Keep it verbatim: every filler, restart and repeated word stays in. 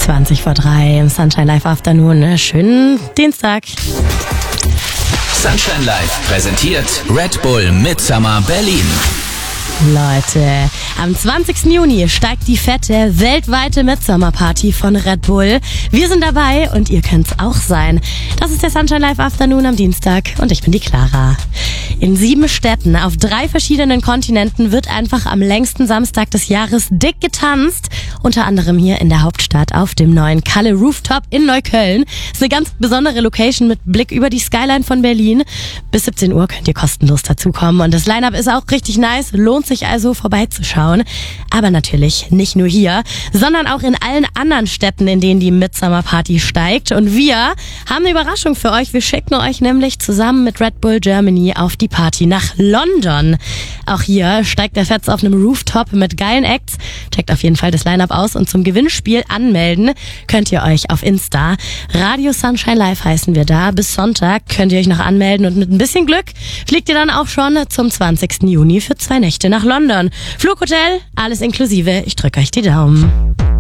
zwanzig vor drei im Sunshine Live Afternoon. Schönen Dienstag. Sunshine Live präsentiert Red Bull Midsummer Berlin. Leute, am zwanzigsten Juni steigt die fette weltweite Midsummer Party von Red Bull. Wir sind dabei und ihr könnt's auch sein. Das ist der Sunshine Live Afternoon am Dienstag und ich bin die Clara. In sieben Städten auf drei verschiedenen Kontinenten wird einfach am längsten Samstag des Jahres dick getanzt. Unter anderem hier in der Hauptstadt auf dem neuen Kalle Rooftop in Neukölln. Ist eine ganz besondere Location mit Blick über die Skyline von Berlin. Bis siebzehn Uhr könnt ihr kostenlos dazukommen und das Line-Up ist auch richtig nice. Lohnt sich also vorbeizuschauen. Aber natürlich nicht nur hier, sondern auch in allen anderen Städten, in denen die Midsummer Party steigt. Und wir haben eine Überraschung für euch. Wir schicken euch nämlich zusammen mit Red Bull Germany auf die Party nach London. Auch hier steigt der Fetz auf einem Rooftop mit geilen Acts. Checkt auf jeden Fall das Line-Up aus und zum Gewinnspiel anmelden könnt ihr euch auf Insta. Radio Sunshine Live heißen wir da. Bis Sonntag könnt ihr euch noch anmelden und mit ein bisschen Glück fliegt ihr dann auch schon zum zwanzigsten Juni für zwei Nächte nach London. Flughotel, alles inklusive. Ich drücke euch die Daumen.